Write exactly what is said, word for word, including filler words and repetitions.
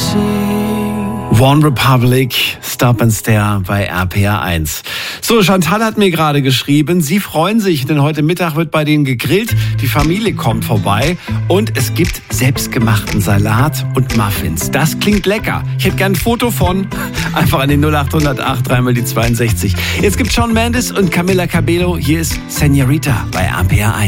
One Republic, Stop and Stare bei R P R eins. So, Chantal hat mir gerade geschrieben, sie freuen sich, denn heute Mittag wird bei denen gegrillt, die Familie kommt vorbei und es gibt selbstgemachten Salat und Muffins. Das klingt lecker. Ich hätte gern ein Foto von, einfach an den null acht null acht drei mal die zweiundsechzig. Jetzt gibt's Shawn Mendes und Camila Cabello, hier ist Señorita bei R P R eins.